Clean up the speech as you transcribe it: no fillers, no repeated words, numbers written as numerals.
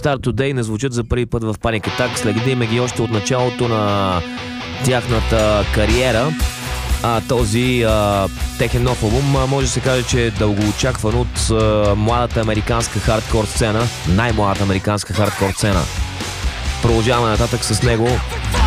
Start Today не звучат за първи път в Panic Attack. Следиме ги още от началото на тяхната кариера. Този техен нов албум може да се каже, че е дългоочакван от младата американска хардкор сцена, най-младата американска хардкор сцена. Продължаваме нататък с него.